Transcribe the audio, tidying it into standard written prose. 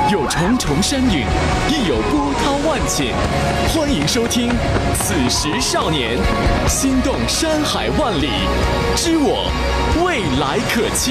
有重重山岭，亦有波涛万顷。欢迎收听《此时少年》，心动山海万里，知我未来可期。